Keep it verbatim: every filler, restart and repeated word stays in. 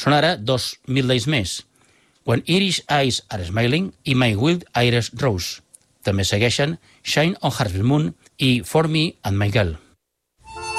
Són ara dos Middays més, When Irish Eyes Are Smiling i My Wild Irish Rose. També segueixen Shine on Harvest Moon i For Me and My Girl.